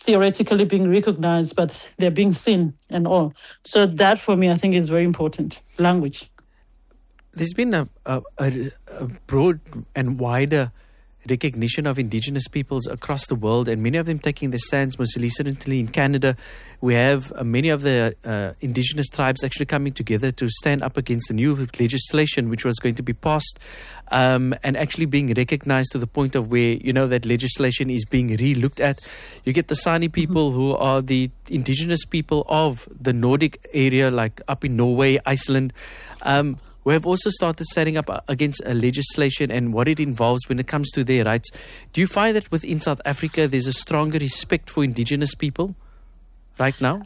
theoretically being recognized, but they're being seen and all. So that, for me, I think is very important, language. There's been a broad and wider recognition of indigenous peoples across the world, and many of them taking their stands. Most recently in Canada, we have many of the indigenous tribes actually coming together to stand up against the new legislation which was going to be passed, and actually being recognized to the point of where, that legislation is being re-looked at. You get the Sani people who are the indigenous people of the Nordic area, like up in Norway, Iceland, we have also started setting up against a legislation and what it involves when it comes to their rights. Do you find that within South Africa there's a stronger respect for indigenous people right now?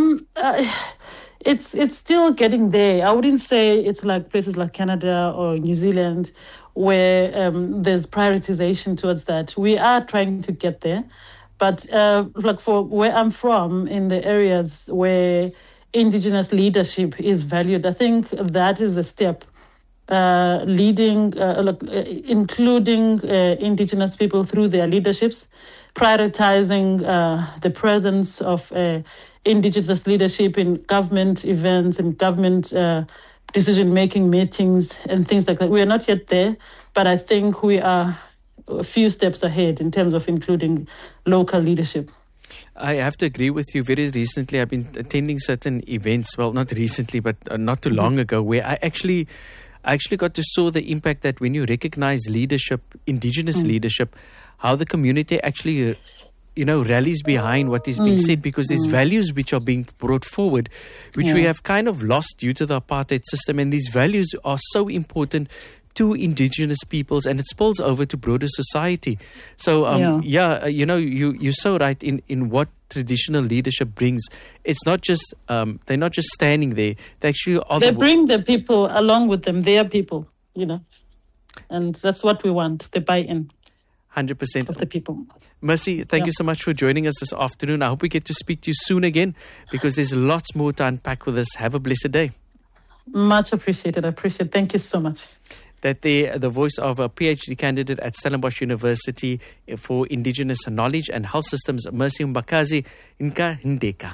It's still getting there. I wouldn't say it's like places like Canada or New Zealand where there's prioritization towards that. We are trying to get there. But like for where I'm from, in the areas where indigenous leadership is valued, I think that is a step including indigenous people through their leaderships, prioritizing the presence of indigenous leadership in government events and government decision-making meetings and things like that. We are not yet there, but I think we are a few steps ahead in terms of including local leadership. I have to agree with you. Very recently, I've been attending certain events. Well, not recently, but not too long ago, where I actually got to saw the impact that when you recognize leadership, indigenous leadership, how the community actually, rallies behind what is being said, because there's values which are being brought forward, which we have kind of lost due to the apartheid system. And these values are so important to indigenous peoples, and it spills over to broader society. So, you're so right in what traditional leadership brings. It's not just, they're not just standing there. They actually are. They bring the people along with them, their people, and that's what we want, the buy-in. 100% of the people. Mercy, thank you so much for joining us this afternoon. I hope we get to speak to you soon again, because there's lots more to unpack with us. Have a blessed day. Much appreciated. I appreciate it. Thank you so much. That the voice of a PhD candidate at Stellenbosch University for Indigenous Knowledge and Health Systems, Mercy Mbakazi Nka Ndeka.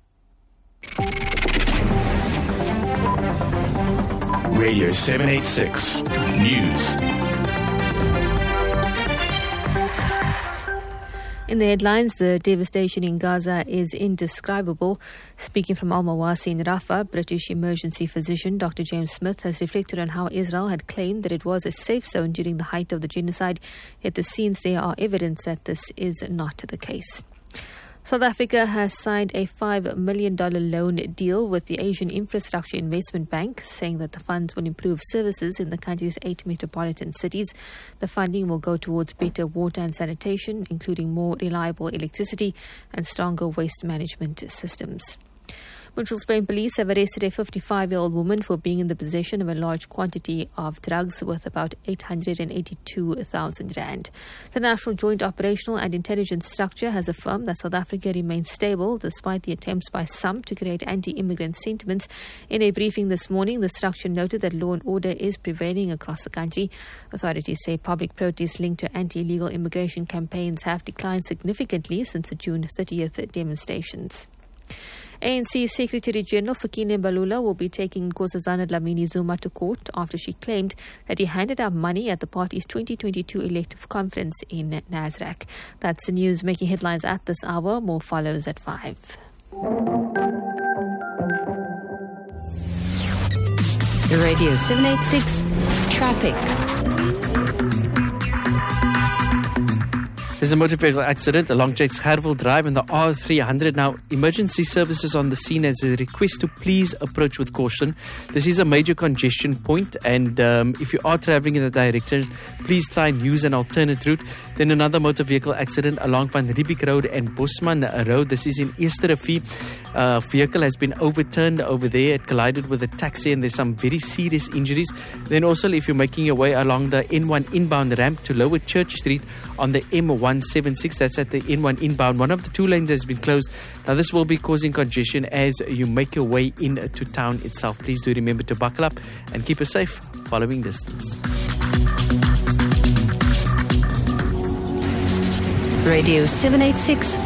Radio 786 News. In the headlines, the devastation in Gaza is indescribable. Speaking from Al-Mawasi in Rafah, British emergency physician Dr. James Smith has reflected on how Israel had claimed that it was a safe zone during the height of the genocide, yet the scenes there are evidence that this is not the case. South Africa has signed a $5 million loan deal with the Asian Infrastructure Investment Bank, saying that the funds will improve services in the country's 8 metropolitan cities. The funding will go towards better water and sanitation, including more reliable electricity and stronger waste management systems. Mitchells Plain police have arrested a 55-year-old woman for being in the possession of a large quantity of drugs worth about 882,000 rand. The National Joint Operational and Intelligence Structure has affirmed that South Africa remains stable despite the attempts by some to create anti-immigrant sentiments. In a briefing this morning, the structure noted that law and order is prevailing across the country. Authorities say public protests linked to anti-illegal immigration campaigns have declined significantly since the June 30th demonstrations. ANC Secretary-General Fikile Mbalula will be taking Nkosazana Dlamini Zuma to court after she claimed that he handed out money at the party's 2022 elective conference in Nasrec. That's the news making headlines at this hour. More follows at 5. The Radio 786 Traffic. There's a motor vehicle accident along Jakes Gerwel Drive in the R300. Now, emergency services on the scene as a request to please approach with caution. This is a major congestion point, and if you are traveling in that direction, please try and use an alternate route. Then another motor vehicle accident along Van Riebeeck Road and Bosman Road. This is in Easterrivier. A vehicle has been overturned over there. It collided with a taxi, and there's some very serious injuries. Then also, if you're making your way along the N1 inbound ramp to Lower Church Street on the M176, that's at the N1 inbound, one of the two lanes has been closed. Now, this will be causing congestion as you make your way into town itself. Please do remember to buckle up and keep a safe following distance. Radio 786